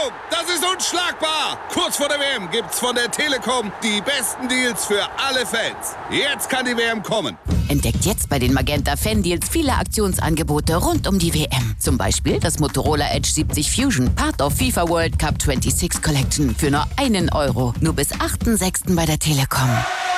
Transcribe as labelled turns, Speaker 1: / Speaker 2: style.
Speaker 1: das ist unschlagbar! Kurz vor der WM gibt's von der Telekom die besten Deals für alle Fans. Jetzt kann die WM kommen.
Speaker 2: Entdeckt jetzt bei den Magenta Fan-Deals viele Aktionsangebote rund um die WM. Zum Beispiel das Motorola Edge 70 Fusion, Part of FIFA World Cup 26 Collection für nur €1. Nur bis 8.6. bei der Telekom.